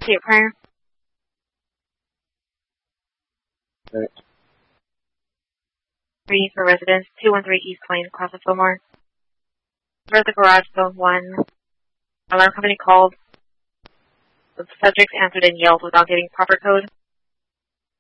See it prior. Right. 3 for residence, 213 East Plains, Cross of Fillmore. Where's the garage, zone 1. Alarm company called. The subjects answered and yelled without giving proper code.